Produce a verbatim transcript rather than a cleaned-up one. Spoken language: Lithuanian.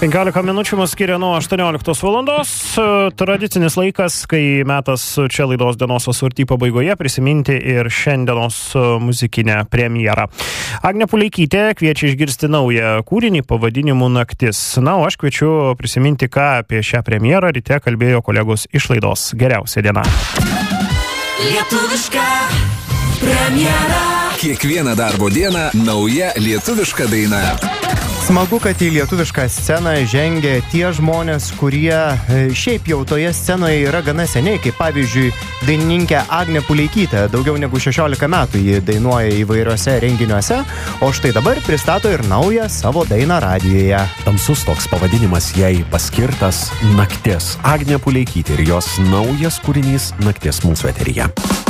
penkiolika minučių mus skiria nuo aštuonioliktos valandos. Tradicinis laikas, kai metas čia laidos dienos asvarty pabaigoje prisiminti ir šiandienos muzikinę premjerą. Agnė Puleikytė kviečia išgirsti naują kūrinį pavadinimu Naktis. Na, o aš kviečiu prisiminti, ką apie šią premjerą ryte kalbėjo kolegos iš laidos Geriausia diena. Lietuviška premjera. Kiekvieną darbo dieną nauja lietuviška daina. Smagu, kad į lietuvišką sceną žengia tie žmonės, kurie šiaip jau toje scenoje yra gana seniai, kaip pavyzdžiui dainininkė Agnė Puleikytė. Daugiau negu šešiolika metų ji dainuoja įvairiuose renginiuose, o štai dabar pristato ir naują savo dainą radijuje. Tamsus toks pavadinimas jai paskirtas Naktis. Agnė Puleikytė ir jos naujas kūrinys Naktis mūsų eteryje.